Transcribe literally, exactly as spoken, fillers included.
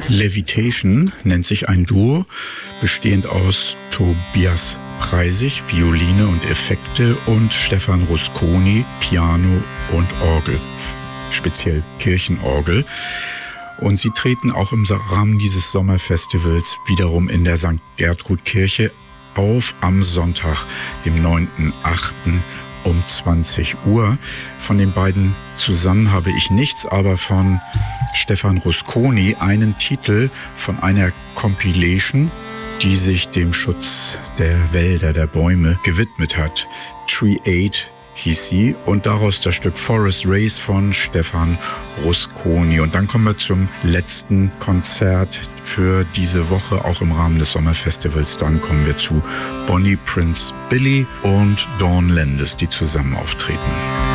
Levitation nennt sich ein Duo, bestehend aus Tobias Preisig, Violine und Effekte, und Stefan Rusconi, Piano und Orgel, speziell Kirchenorgel. Und sie treten auch im Rahmen dieses Sommerfestivals wiederum in der Sankt Gertrud Kirche auf am Sonntag, dem neunten achten um zwanzig Uhr. Von den beiden zusammen habe ich nichts, aber von Stefan Rusconi einen Titel von einer Compilation, die sich dem Schutz der Wälder, der Bäume gewidmet hat. Tree Aid hieß sie, und daraus das Stück Forest Race von Stefan Rusconi. Und dann kommen wir zum letzten Konzert für diese Woche, auch im Rahmen des Sommerfestivals. Dann kommen wir zu Bonnie Prince Billy und Dawn Landis, die zusammen auftreten.